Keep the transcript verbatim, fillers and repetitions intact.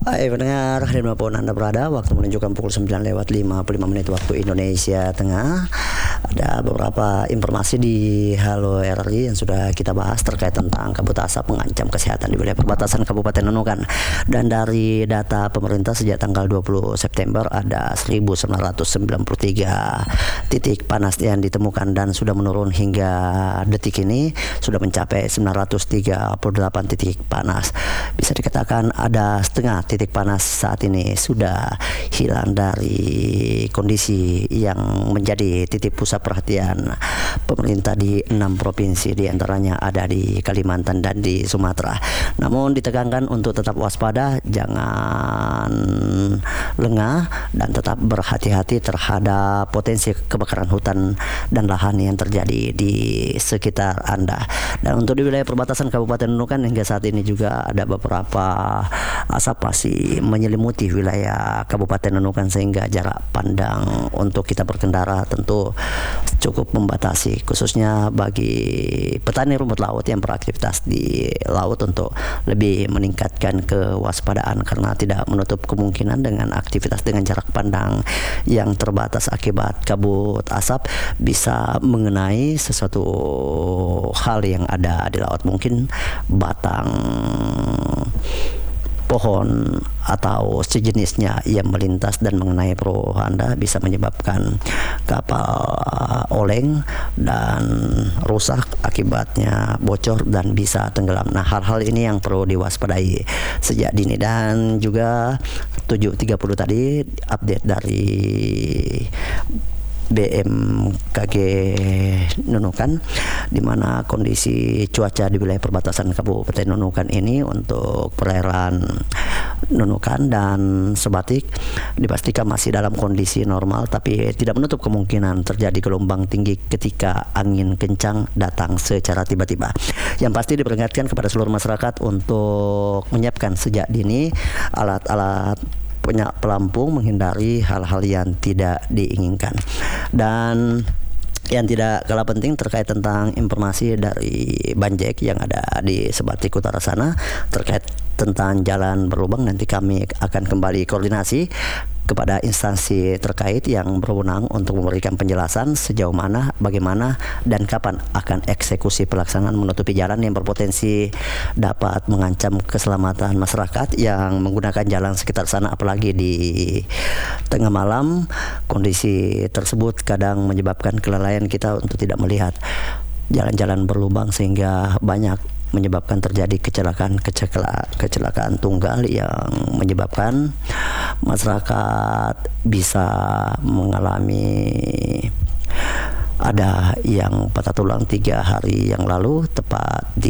Hai pendengar, dimanapun Anda berada, waktu menunjukkan pukul sembilan lewat lima puluh lima menit waktu Indonesia Tengah. Ada beberapa informasi di Halo R R I yang sudah kita bahas terkait tentang kabut asap mengancam kesehatan di wilayah perbatasan Kabupaten Nunukan. Dan dari data pemerintah sejak tanggal dua puluh September ada seribu sembilan ratus sembilan puluh tiga titik panas yang ditemukan dan sudah menurun hingga detik ini sudah mencapai sembilan ratus tiga puluh delapan titik panas. Bisa dikatakan ada setengah titik panas saat ini sudah hilang dari kondisi yang menjadi titik pusat perhatian pemerintah di enam provinsi, di antaranya ada di Kalimantan dan di Sumatera. Namun ditekankan untuk tetap waspada, jangan lengah dan tetap berhati-hati terhadap potensi kebakaran hutan dan lahan yang terjadi di sekitar Anda. Dan untuk di wilayah perbatasan Kabupaten Nunukan hingga saat ini juga ada beberapa asap masih menyelimuti wilayah Kabupaten Nunukan sehingga jarak pandang untuk kita berkendara tentu cukup membatasi, khususnya bagi petani rumput laut yang beraktivitas di laut untuk lebih meningkatkan kewaspadaan karena tidak menutup kemungkinan dengan aktivitas dengan jarak pandang yang terbatas akibat kabut asap bisa mengenai sesuatu hal yang ada di laut, mungkin batang pohon atau sejenisnya yang melintas dan mengenai perahu Anda bisa menyebabkan kapal oleng dan rusak akibatnya bocor dan bisa tenggelam. Nah, hal-hal ini yang perlu diwaspadai sejak dini. Dan juga tujuh tiga puluh tadi update dari B M K G Nunukan, di mana kondisi cuaca di wilayah perbatasan Kabupaten Nunukan ini untuk perairan Nunukan dan Sebatik dipastikan masih dalam kondisi normal, tapi tidak menutup kemungkinan terjadi gelombang tinggi ketika angin kencang datang secara tiba-tiba. Yang pasti diperingatkan kepada seluruh masyarakat untuk menyiapkan sejak dini alat-alat pelampung, menghindari hal-hal yang tidak diinginkan. Dan yang tidak kalah penting terkait tentang informasi dari Banjek yang ada di Sebatik Utara sana terkait tentang jalan berlubang, nanti kami akan kembali koordinasi kepada instansi terkait yang berwenang untuk memberikan penjelasan sejauh mana, bagaimana, dan kapan akan eksekusi pelaksanaan menutupi jalan yang berpotensi dapat mengancam keselamatan masyarakat yang menggunakan jalan sekitar sana, apalagi di tengah malam. Kondisi tersebut kadang menyebabkan kelalaian kita untuk tidak melihat jalan-jalan berlubang sehingga banyak menyebabkan terjadi kecelakaan kecelakaan kecelakaan tunggal yang menyebabkan masyarakat bisa mengalami ada yang patah tulang tiga hari yang lalu tepat di